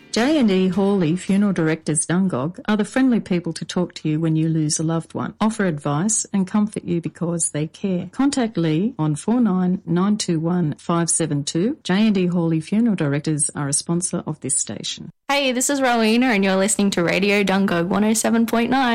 J&E Hawley Funeral Directors Dungog are the friendly people to talk to you when you lose a loved one, offer advice and comfort you because they care. Contact Lee on 49921572. 572. J&E Hawley Funeral Directors are a sponsor of this station. Hey, this is Rowena and you're listening to Radio Dungog 107.9.